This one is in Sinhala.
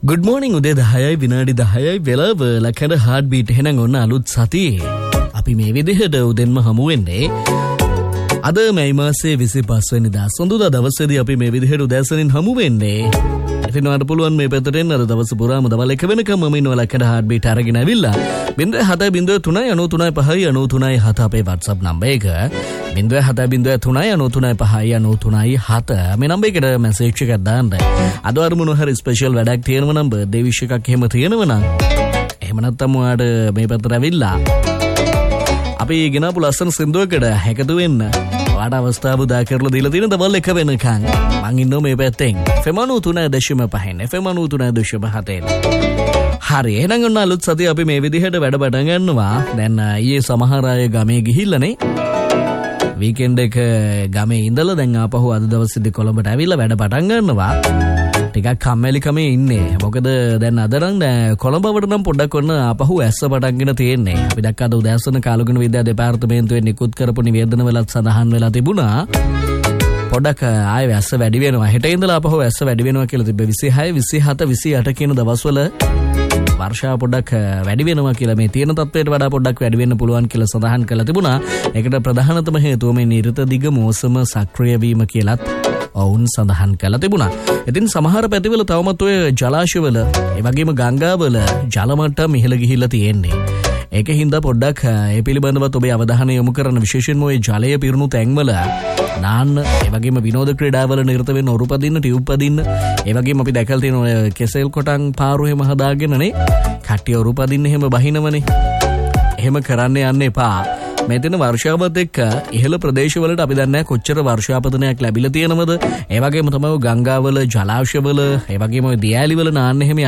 Good morning උදේ 10යි විනාඩි 10යි වෙලාව ලකඩ heart beat එහෙනම් ඔන්න අලුත් සතියේ අපි මේ විදිහට උදෙන්ම හමු වෙන්නේ අද මේ මාසේ 25 වෙනිදා සඳුදා දවසේදී අපි මේ විදිහට උදෑසනින් හමු වෙන්නේ ඉතින් ඔයාලට පුළුවන් මේ පැත්තට එන්න අද දවස් පුරාම දවල් 1 වෙනකම් මම ඉන්නවා ලකඩ heart beat අරගෙන ඇවිල්ලා 0703935937 අපේ WhatsApp නම්බර එක 0703935937 මේ නම්බර එකට මැසේජ් එකක් දාන්න. අද වර මොන හරි ස්පෙෂල් වැඩක් තියෙනවා නම් බර්ත්ඩේ විශ් එකක් එහෙම තියෙනවා නම් එහෙම නැත්නම් ඔයාලට මේ පැත්තට ඇවිල්ලා අපි ගෙනාපු ලස්සන සින්දුවකට හැකතු වෙන්න ඔයාලට අවස්ථාව උදා කරලා දීලා තියෙන දවල් 1 වෙනකන් මං ඉන්නවා මේ පැත්තෙන් FM 93.5 හරි එහෙනම් ඔන්න අලුත් සතිය අපි මේ විදිහට වැඩ පටන් ගන්නවා. දැන් ඊයේ සමහර අය ගමේ ගිහිල්ලානේ වීකෙන්ඩ් එක ගමේ ඉඳලා දැන් ආපහු අද දවසේදී කොළඹට ඇවිල්ලා වැඩ පටන් ගන්නවා. ටිකක් කම්මැලිකමේ ඉන්නේ. මොකද දැන් අද නම් කොළඹවට නම් පොඩ්ඩක් ඔන්න ආපහු ඇස්ස පටන්ගෙන තියෙන්නේ. අපි දැක්කද උදෑසන කාලගුණ විද්‍යා දෙපාර්තමේන්තුවේ නිකුත් කරපු නිවේදන වලත් සඳහන් වෙලා තිබුණා. පොඩ්ඩක් ආයෙ ඇස්ස වැඩි වෙනවා. හෙට ඉඳලා ආපහු ඇස්ස වැඩි වෙනවා කියලා තිබ්බේ 26, 27, 28 කියන දවස්වල වර්ෂාව පොඩ්ඩක් වැඩි වෙනවා කියලා මේ තියෙන තත්ත්වයට වඩා පොඩ්ඩක් වැඩි වෙන්න පුළුවන් කියලා සඳහන් කරලා තිබුණා. ඒකට ප්‍රධානතම හේතුව මේ නිරත දිග මෝසම සක්‍රිය වීම කියලත් ඔවුන් සඳහන් කරලා තිබුණා. ඉතින් සමහර පැතිවල තවමත් ඔය ජලාශවල ඒ වගේම ගංගාවල ජල මට්ටම ඉහළ ගිහිල්ලා තියෙන්නේ. ඒකෙන් හින්දා පොඩ්ඩක් ඒ පිළිබඳවත් ඔබේ අවධානය යොමු කරන විශේෂයෙන්ම ඔය ජලය පිරුණු තැන්වල නාන්න ඒ වගේම විනෝද ක්‍රීඩාවල නිරත වෙන්න ඔරු පදින්න ටියුබ් පදින්න ඒ වගේම අපි දැකලා තියෙන ඔය කෙසෙල් කොටන් පාරු එහෙම හදාගෙනනේ කට්ටිය ඔරු පදින්න එහෙම බහිනවනේ. එහෙම කරන්න යන්න එපා. මෙතන වර්ෂාවත් එක්ක ඉහළ ප්‍රදේශවලට අපි දන්නේ කොච්චර වර්ෂාපතනයක් ලැබිලා තියෙනවද. ඒ වගේම තමයි ගංගාවල ජලාශවල ඒ වගේම දියඇලි වල නාන්න එහෙම